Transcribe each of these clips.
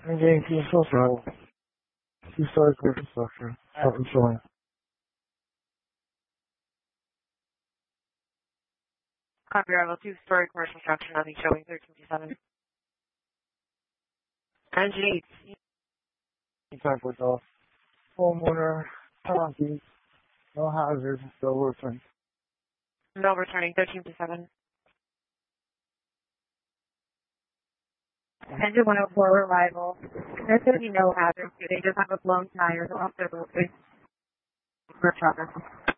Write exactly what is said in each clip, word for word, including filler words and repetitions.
Engine Team Social. Two-story clear construction. Out and showing. Copy, arrival, two-story commercial construction on the showing thirteen fifty-seven. Engine eight. Time for off. Homeowner, penalties, no hazards, still working. No returning, thirteen fifty-seven. Engine one oh four, arrival. There's going to be no hazards. They just have a blown tires off their roof. For traffic.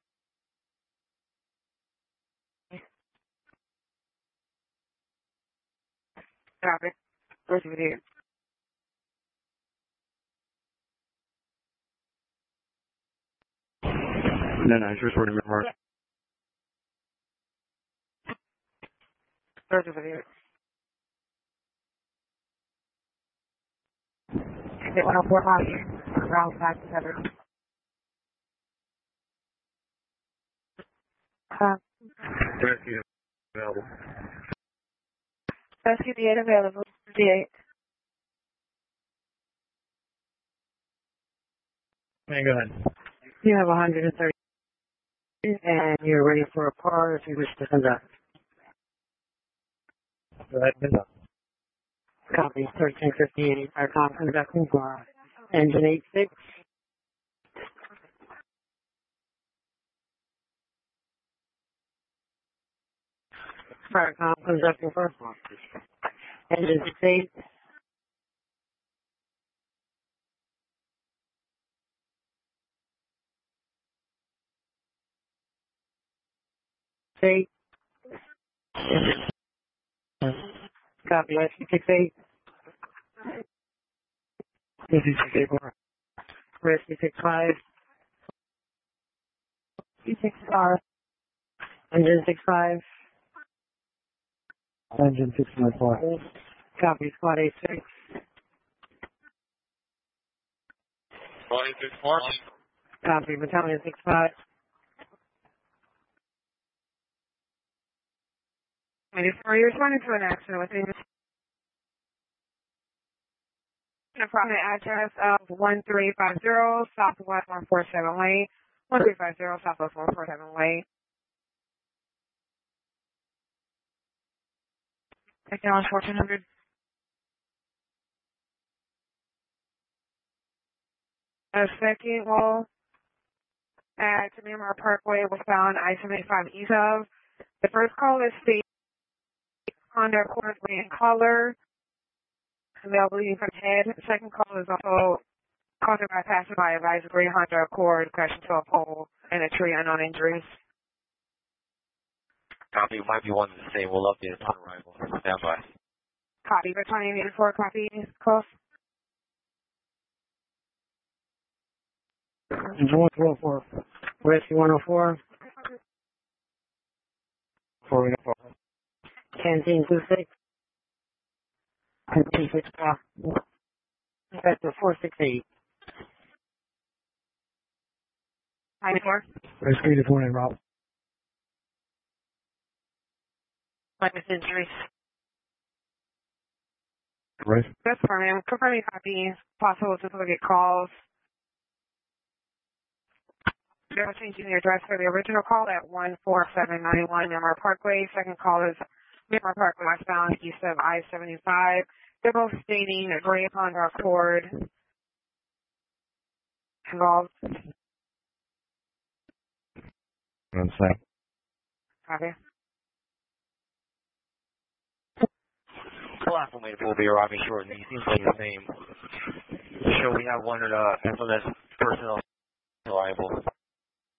Traffic. Where's the video? No, no, it's just for the memory. Where's the video? Exit one oh four, round five seven. Uh, Rescue available. Rescue D eight available. D eight. Man, go ahead. You have one hundred thirty and you're ready for a par if you wish to conduct. Go ahead, conduct. Copy, thirteen fifty-eight, our com conducting for engine eight six. Farcom conducting for engine six eight. Eight. Copy, rescue six eight. Rescue six eight four. Rescue six five. six R. Engine six five. Engine six nine four. Copy, squad eight six. Squad eight six four. Copy, battalion six five. ninety-four, you're responding to an accident within an approximate address of one three five zero Southwest one four seven Way. one three five zero Southwest one four seven Way. Acknowledge fourteen hundred. A second wall at Miramar Parkway was found I seventy-five east of. The first call is state Honda Accord in color. Male bleeding from head. The second call is also caused by passing by advisory gray Honda Accord crashing to a pole and a tree, unknown injuries. Copy, it might be one and the same. We'll update upon arrival. Stand by. Copy, battalion eighty-four, copy, close. Engine one oh four. Rescue one oh four. four one oh four. Canteen two six. Canteen six five. Vector four six eight. ninety-four. Rescue eighty four en route. Minus injuries. Right. That's for me. I'm confirming copy. Possible to look at calls. They're changing the address for the original call at one four seven nine one Miramar Parkway. Second call is Miramar Parkway westbound east of I seventy-five. They're both stating a gray Honda Accord involved. One sec. Copy. The last one will be arriving shortly. He seems like the same. So we have one at uh, S L S